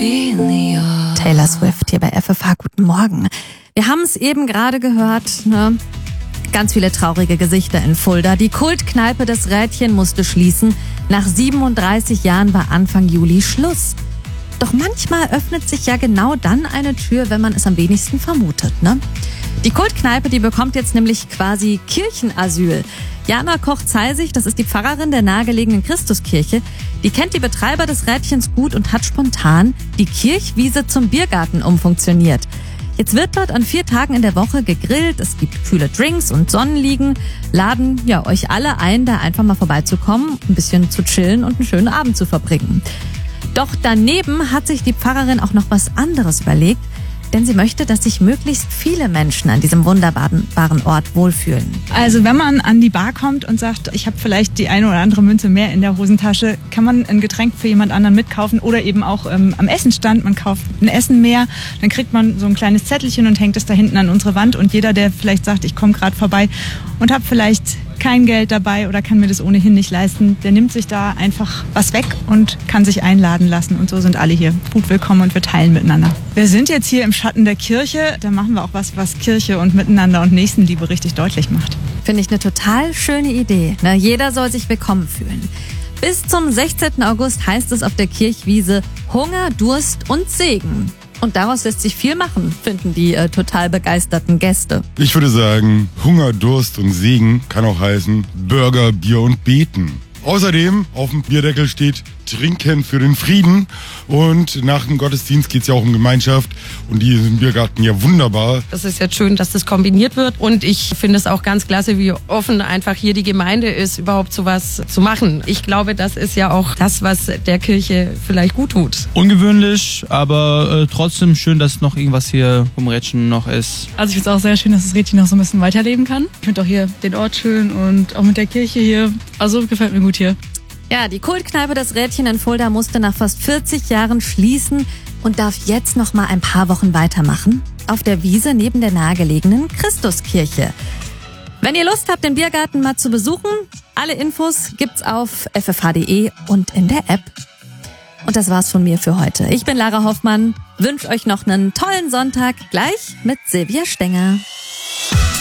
Taylor Swift hier bei FFH. Guten Morgen. Wir haben es eben gerade gehört, ne? Ganz viele traurige Gesichter in Fulda. Die Kultkneipe des Rädchen musste schließen. Nach 37 Jahren war Anfang Juli Schluss. Doch manchmal öffnet sich ja genau dann eine Tür, wenn man es am wenigsten vermutet, ne? Die Kultkneipe, die bekommt jetzt nämlich quasi Kirchenasyl. Jana Koch-Zeisig, das ist die Pfarrerin der nahegelegenen Christuskirche, die kennt die Betreiber des Rädchens gut und hat spontan die Kirchwiese zum Biergarten umfunktioniert. Jetzt wird dort an 4 Tagen in der Woche gegrillt, es gibt kühle Drinks und Sonnenliegen, laden ja euch alle ein, da einfach mal vorbeizukommen, ein bisschen zu chillen und einen schönen Abend zu verbringen. Doch daneben hat sich die Pfarrerin auch noch was anderes überlegt, denn sie möchte, dass sich möglichst viele Menschen an diesem wunderbaren Ort wohlfühlen. Also wenn man an die Bar kommt und sagt, ich habe vielleicht die eine oder andere Münze mehr in der Hosentasche, kann man ein Getränk für jemand anderen mitkaufen oder eben auch am Essenstand, man kauft ein Essen mehr, dann kriegt man so ein kleines Zettelchen und hängt es da hinten an unsere Wand und jeder, der vielleicht sagt, ich komme gerade vorbei und habe vielleicht kein Geld dabei oder kann mir das ohnehin nicht leisten, der nimmt sich da einfach was weg und kann sich einladen lassen. Und so sind alle hier gut willkommen und wir teilen miteinander. Wir sind jetzt hier im Schatten der Kirche, da machen wir auch was Kirche und Miteinander und Nächstenliebe richtig deutlich macht. Finde ich eine total schöne Idee. Na, jeder soll sich willkommen fühlen. Bis zum 16. August heißt es auf der Kirchwiese Hunger, Durst und Segen. Und daraus lässt sich viel machen, finden die total begeisterten Gäste. Ich würde sagen, Hunger, Durst und Segen kann auch heißen Burger, Bier und Beten. Außerdem auf dem Bierdeckel steht Trinken für den Frieden und nach dem Gottesdienst geht es ja auch um Gemeinschaft und die ist im Biergarten ja wunderbar. Es ist jetzt schön, dass das kombiniert wird und ich finde es auch ganz klasse, wie offen einfach hier die Gemeinde ist, überhaupt sowas zu machen. Ich glaube, das ist ja auch das, was der Kirche vielleicht gut tut. Ungewöhnlich, aber trotzdem schön, dass noch irgendwas hier vom Rädchen noch ist. Also ich finde es auch sehr schön, dass das Rädchen noch so ein bisschen weiterleben kann. Ich finde auch hier den Ort schön und auch mit der Kirche hier. Also gefällt mir gut hier. Ja, die Kultkneipe des Rädchen in Fulda musste nach fast 40 Jahren schließen und darf jetzt noch mal ein paar Wochen weitermachen. Auf der Wiese neben der nahegelegenen Christuskirche. Wenn ihr Lust habt, den Biergarten mal zu besuchen, alle Infos gibt's auf ffh.de und in der App. Und das war's von mir für heute. Ich bin Lara Hoffmann, wünsche euch noch einen tollen Sonntag, gleich mit Silvia Stenger.